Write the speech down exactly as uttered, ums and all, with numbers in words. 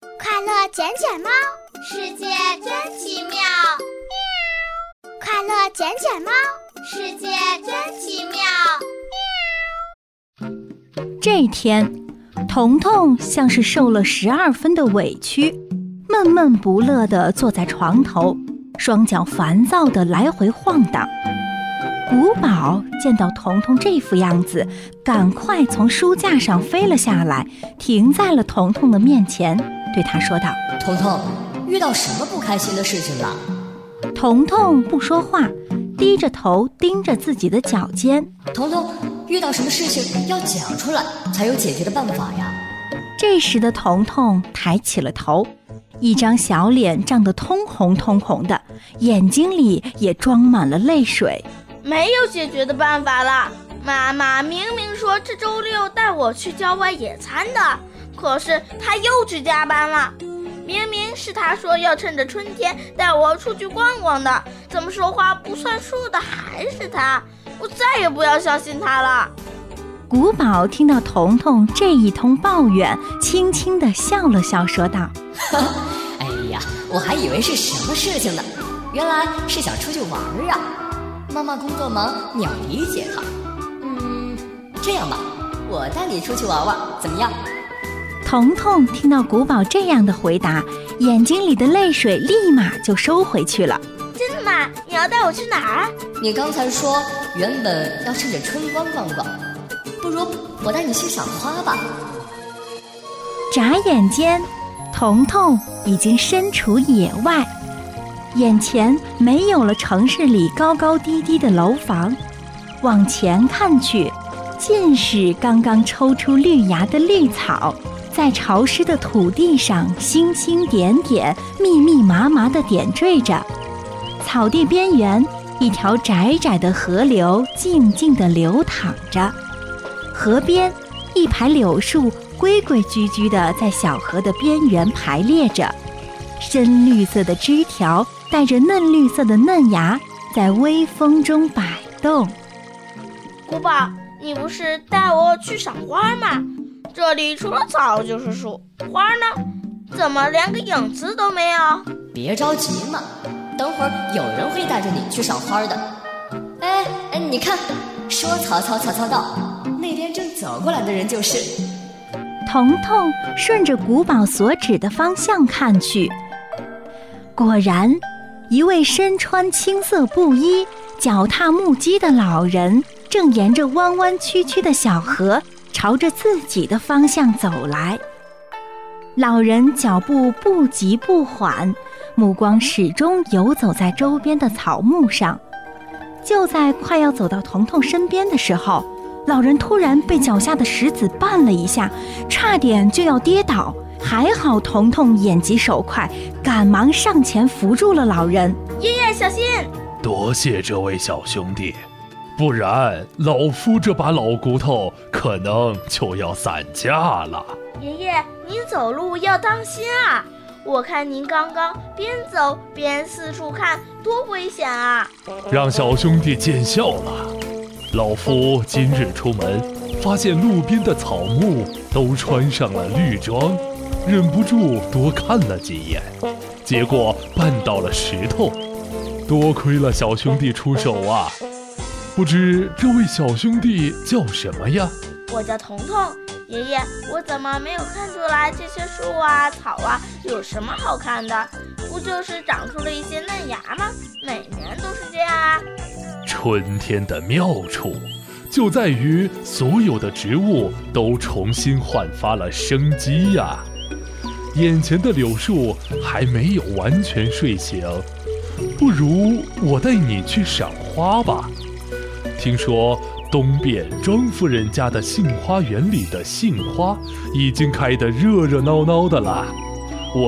快乐捡捡猫， 世界真奇妙。 快乐捡捡猫， 世界真奇妙。 这一天，彤彤像是受了十二分的委屈，闷闷不乐地坐在床头，双脚烦躁地来回晃荡。古堡见到彤彤这副样子，赶快从书架上飞了下来，停在了彤彤的面前，对他说道： 彤彤，遇到什么不开心的事情了？ 彤彤不说话，低着头盯着自己的脚尖。 彤彤，遇到什么事情要讲出来，才有解决的办法呀。 这时的彤彤抬起了头，一张小脸涨得通红通红的，眼睛里也装满了泪水。 没有解决的办法了，妈妈明明说这周六带我去郊外野餐的，可是她又去加班了。明明是她说要趁着春天带我出去逛逛的，怎么说话不算数的还是她，我再也不要相信她了。 古堡听到彤彤这一通抱怨，轻轻地笑了笑，说道： 哎呀，我还以为是什么事情呢，原来是想出去玩啊。妈妈工作忙，你要理解她。嗯，这样吧，我带你出去玩玩，怎么样？ 彤彤听到古堡这样的回答，眼睛里的泪水立马就收回去了。 真的吗？你要带我去哪儿？ 你刚才说原本要趁着春光逛逛，不如我带你去赏花吧。 眨眼间，彤彤已经身处野外，眼前没有了城市里高高低低的楼房，往前看去，尽是刚刚抽出绿芽的绿草，在潮湿的土地上星星点点，密密麻麻地点缀着。草地边缘，一条窄窄的河流静静地流淌着，河边一排柳树规规矩矩地在小河的边缘排列着，深绿色的枝条带着嫩绿色的嫩芽，在微风中摆动。 古堡，你不是带我去赏花吗？这里除了草就是树，花呢？怎么连个影子都没有？ 别着急嘛，等会儿有人会带着你去赏花的。哎哎，你看，说曹操曹操到，那边正走过来的人就是。 彤彤顺着古堡所指的方向看去，果然，一位身穿青色布衣、脚踏木屐的老人，正沿着弯弯曲曲的小河，朝着自己的方向走来。老人脚步不急不缓，目光始终游走在周边的草木上。就在快要走到彤彤身边的时候，老人突然被脚下的石子绊了一下，差点就要跌倒。还好彤彤眼疾手快，赶忙上前扶住了老人。 爷爷小心！ 多谢这位小兄弟，不然老夫这把老骨头可能就要散架了。 爷爷，您走路要当心啊！我看您刚刚边走边四处看，多危险啊！ 让小兄弟见笑了。老夫今日出门，发现路边的草木都穿上了绿装，忍不住多看了几眼，结果绊倒了石头，多亏了小兄弟出手啊！不知这位小兄弟叫什么呀？ 我叫彤彤。爷爷，我怎么没有看出来这些树啊草啊有什么好看的？不就是长出了一些嫩芽吗？每年都是这样啊。 春天的妙处就在于所有的植物都重新焕发了生机呀。眼前的柳树还没有完全睡醒，不如我带你去赏花吧。听说东边庄夫人家的杏花园里的杏花已经开得热热闹闹的了。